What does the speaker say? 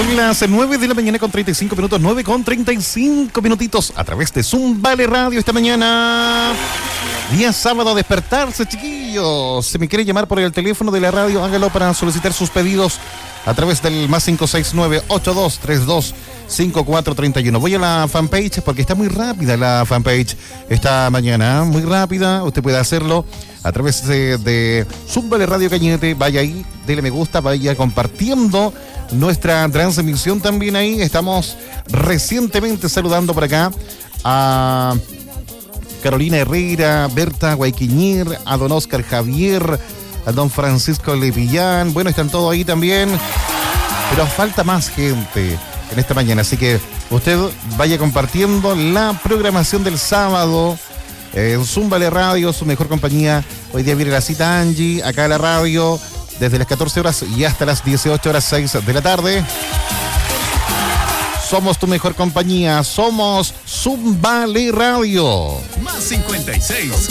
Son las 9 de la mañana con 35 minutos, 9 con 35 minutitos a través de Zumbale Radio esta mañana. Día sábado a despertarse, chiquillos. Si me quiere llamar por el teléfono de la radio, hágalo para solicitar sus pedidos a través del más 569-8232-5431. Voy a la fanpage porque está muy rápida la fanpage esta mañana, muy rápida. Usted puede hacerlo a través de Zumbale Radio Cañete. Vaya ahí, dele me gusta, vaya compartiendo nuestra transmisión también ahí. Estamos recientemente saludando por acá a Carolina Herrera, Berta Guayquiñir, a don Oscar Javier, a don Francisco Levillán. Bueno, están todos ahí también, pero falta más gente en esta mañana, así que usted vaya compartiendo la programación del sábado en Zumbale Radio, su mejor compañía. Hoy día viene la cita Angie, acá a la radio, desde las 14 horas y hasta las 18 horas 6 de la tarde. Somos tu mejor compañía, somos Zumbale Radio. Más 56